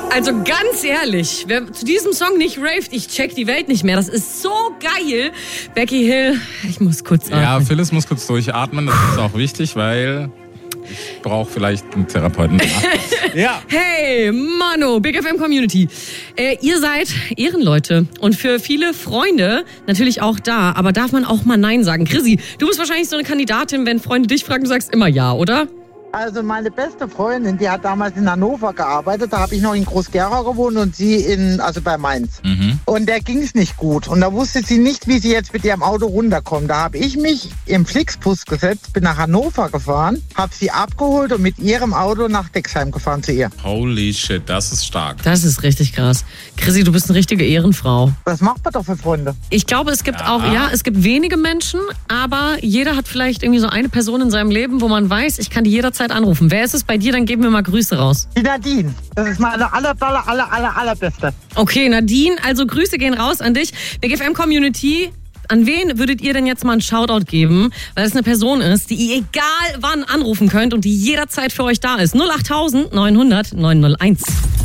Also ganz ehrlich, wer zu diesem Song nicht raved, ich check die Welt nicht mehr. Das ist so geil. Becky Hill, ich muss kurz atmen. Ja, Phyllis muss kurz durchatmen. Das ist auch wichtig, weil ich brauche vielleicht einen Therapeuten. Ja. Hey, Mano, Big FM Community. Ihr seid Ehrenleute und für viele Freunde natürlich auch da. Aber darf man auch mal Nein sagen? Chrissy, du bist wahrscheinlich so eine Kandidatin, wenn Freunde dich fragen, du sagst immer Ja, oder? Also meine beste Freundin, die hat damals in Hannover gearbeitet, da habe ich noch in Groß-Gerau gewohnt und sie bei Mainz. Und der ging es nicht gut und da wusste sie nicht, wie sie jetzt mit ihrem Auto runterkommt. Da habe ich mich im Flixbus gesetzt, bin nach Hannover gefahren, habe sie abgeholt und mit ihrem Auto nach Dexheim gefahren zu ihr. Holy shit, das ist stark. Das ist richtig krass. Chrissy, du bist eine richtige Ehrenfrau. Das macht man doch für Freunde. Ich glaube, es gibt es gibt wenige Menschen, aber jeder hat vielleicht irgendwie so eine Person in seinem Leben, wo man weiß, ich kann die jederzeit anrufen. Wer ist es bei dir? Dann geben wir mal Grüße raus. Die Nadine. Das ist meine allerbeste. Okay, Nadine, also Grüße gehen raus an dich. Big FM Community, an wen würdet ihr denn jetzt mal einen Shoutout geben? Weil es eine Person ist, die ihr egal wann anrufen könnt und die jederzeit für euch da ist. 08000 900 901.